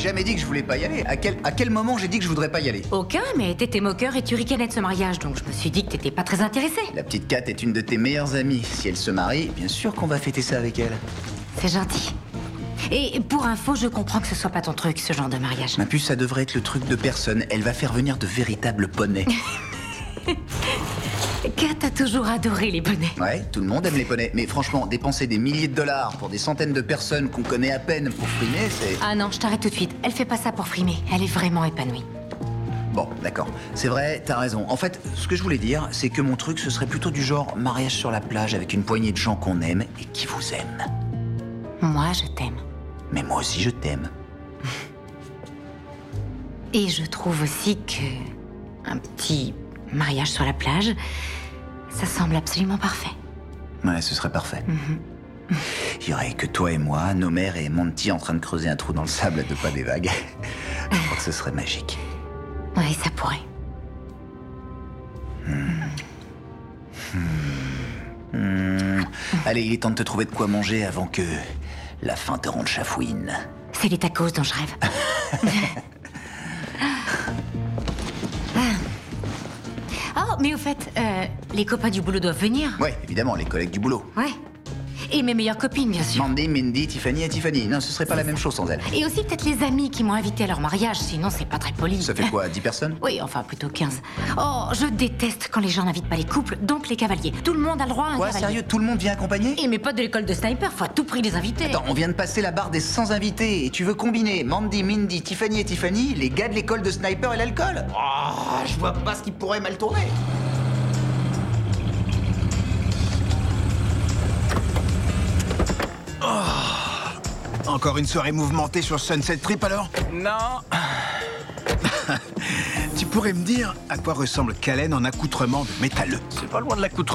jamais dit que je voulais pas y aller. À quel moment j'ai dit que je voudrais pas y aller? Aucun, mais t'étais moqueur et tu ricanais de ce mariage, donc je me suis dit que t'étais pas très intéressé. La petite Kat est une de tes meilleures amies. Si elle se marie, bien sûr qu'on va fêter ça avec elle. C'est gentil. Et pour info, je comprends que ce soit pas ton truc, ce genre de mariage. Ma puce, ça devrait être le truc de personne. Elle va faire venir de véritables poneys. Kat a toujours adoré les bonnets. Ouais, tout le monde aime les poneys. Mais franchement, dépenser des milliers de dollars pour des centaines de personnes qu'on connaît à peine pour frimer, c'est... Ah non, je t'arrête tout de suite. Elle fait pas ça pour frimer. Elle est vraiment épanouie. Bon, d'accord. C'est vrai, t'as raison. En fait, ce que je voulais dire, c'est que mon truc, ce serait plutôt du genre mariage sur la plage avec une poignée de gens qu'on aime et qui vous aiment. Moi, je t'aime. Mais moi aussi, je t'aime. Et je trouve aussi que un petit mariage sur la plage, ça semble absolument parfait. Ouais, ce serait parfait. Il y aurait que toi et moi, nos mères et Monty en train de creuser un trou dans le sable à 2 pas des vagues. Je crois que ce serait magique. Oui, ça pourrait. Allez, il est temps de te trouver de quoi manger avant que la faim te rende chafouine. C'est les tacos dont je rêve. Oh, mais au fait, les copains du boulot doivent venir. Ouais, évidemment, les collègues du boulot. Ouais. Et mes meilleures copines, bien sûr. Mandy, Mindy, Tiffany et Tiffany. Non, ce serait pas la même chose sans elles. Et aussi peut-être les amis qui m'ont invité à leur mariage, sinon c'est pas très poli. Ça fait quoi, 10 personnes? Oui, enfin plutôt 15. Oh, je déteste quand les gens n'invitent pas les couples, donc les cavaliers. Tout le monde a le droit à un Quoi, cavalier. sérieux, tout le monde vient accompagner? Et mes potes de l'école de sniper, faut à tout prix les inviter. Attends, on vient de passer la barre des 100 invités et tu veux combiner Mandy, Mindy, Tiffany et Tiffany, les gars de l'école de sniper et l'alcool? Oh, je vois pas ce qui pourrait mal tourner. Encore une soirée mouvementée sur Sunset Trip alors? Non. Tu pourrais me dire à quoi ressemble Calen en accoutrement de métalleux? C'est pas loin de l'accoutrement.